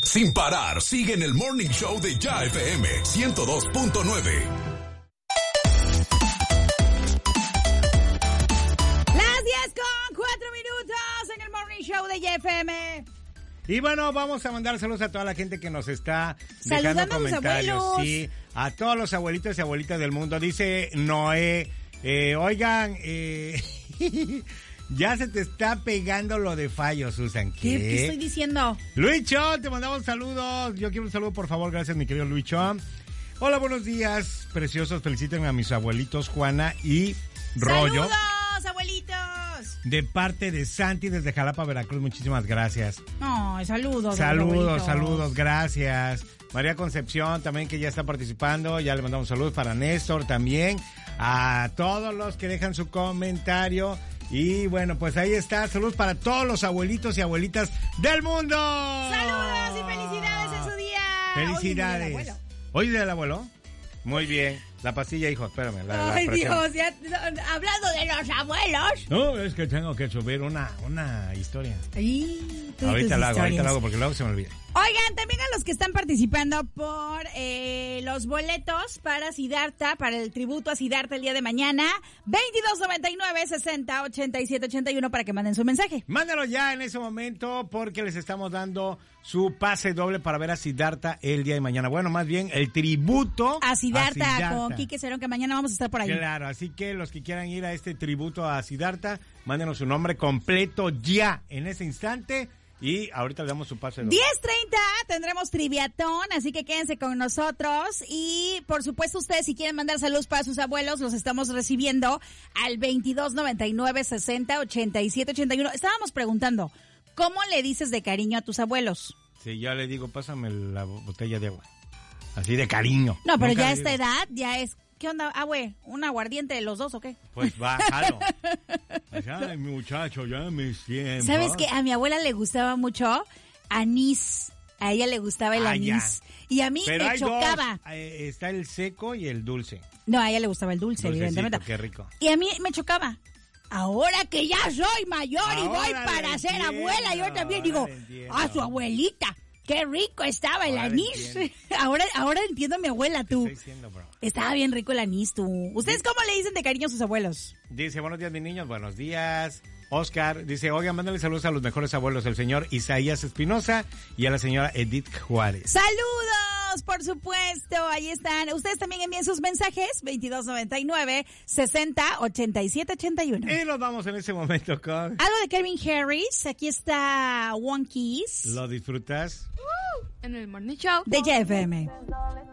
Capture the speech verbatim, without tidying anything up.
Sin parar, sigue en el Morning Show de Ya F M ciento dos punto nueve. Las diez con cuatro minutos en el Morning Show de Ya F M. Y bueno, vamos a mandar saludos a toda la gente que nos está Saludando dejando comentarios. A los sí, a todos los abuelitos y abuelitas del mundo. Dice Noé, eh, oigan, eh, ya se te está pegando lo de fallo, Susan. ¿Qué? ¿Qué, ¿Qué estoy diciendo? Luicho, te mandamos saludos. Yo quiero un saludo, por favor. Gracias, mi querido Luicho. Hola, buenos días, preciosos. Feliciten a mis abuelitos Juana y Rollo. ¡Saludos, abuelitos! De parte de Santi desde Jalapa, Veracruz. Muchísimas gracias. No, saludos. Saludos, saludos, gracias. María Concepción también, que ya está participando. Ya le mandamos saludos para Néstor también. A todos los que dejan su comentario. Y bueno, pues ahí está. Saludos para todos los abuelitos y abuelitas del mundo. Saludos y felicidades en su día. Felicidades. ¿Hoy día del abuelo? Muy bien. La pastilla, hijo, espérame. La, Ay, la Dios, ya, hablando de los abuelos. No, es que tengo que subir una, una historia. Ay, ahorita la hago, ahorita la hago porque luego se me olvida. Oigan, también a los que están participando por eh, los boletos para Siddhartha, para el tributo a Siddhartha el día de mañana, veintidós noventa y nueve, sesenta, ochenta y siete, ochenta y uno para que manden su mensaje. Mándalo ya en ese momento porque les estamos dando su pase doble para ver a Siddhartha el día de mañana. Bueno, más bien el tributo a Siddhartha, a Siddhartha. Con Quique Cerón, que mañana vamos a estar por ahí. Claro, así que los que quieran ir a este tributo a Siddhartha, mándenos su nombre completo ya en ese instante. Y ahorita le damos su pase. diez treinta tendremos triviatón, así que quédense con nosotros. Y por supuesto ustedes, si quieren mandar saludos para sus abuelos, los estamos recibiendo al veintidós noventa y nueve, sesenta, ochenta y siete, ochenta y uno. Estábamos preguntando, ¿cómo le dices de cariño a tus abuelos? Sí, ya le digo, pásame la botella de agua. Así de cariño. No, pero Nunca ya a digo. esta edad ya es... ¿Qué onda? Ah, güey, ¿un aguardiente de los dos o qué? Pues bájalo. Ay, muchacho, ya mis tiempos. ¿Sabes qué? A mi abuela le gustaba mucho anís. A ella le gustaba el ah, anís. Ya. Y a mí Pero me hay chocaba. Dos. Eh, está el seco y el dulce. No, a ella le gustaba el dulce, Dulcecito, evidentemente. Qué rico. Y a mí me chocaba. Ahora que ya soy mayor Ahora y voy para ser entiendo, abuela, yo también digo, a su abuelita. Qué rico estaba el ahora anís. Ahora, ahora entiendo a mi abuela, tú. ¿Qué estoy diciendo, bro? Estaba bien rico el anís, tú. ¿Ustedes cómo le dicen de cariño a sus abuelos? Dice, buenos días, mis niños, buenos días. Oscar dice, oigan, mándale saludos a los mejores abuelos, el señor Isaías Espinosa y a la señora Edith Juárez. ¡Saludos! Por supuesto, ahí están. Ustedes también envíen sus mensajes, veintidós noventa y nueve, sesenta, ochenta y siete, ochenta y uno. Y nos vamos en ese momento con... Algo de Calvin Harris, aquí está One Kiss. ¿Lo disfrutas? En el Morning Show De Ya F M.